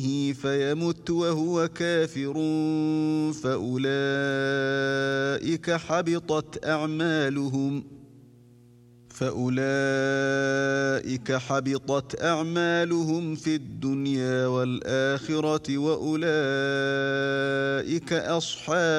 فيمت وهو كافر فأولئك حبطت أعمالهم في الدنيا والآخرة وأولئك أصحاب